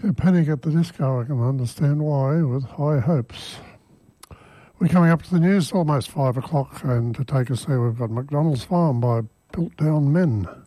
Yeah, Panic at the Disco, I can understand why, with high hopes. We're coming up to the news, almost 5 o'clock, and to take us there we've got McDonald's Farm by Built Down Men.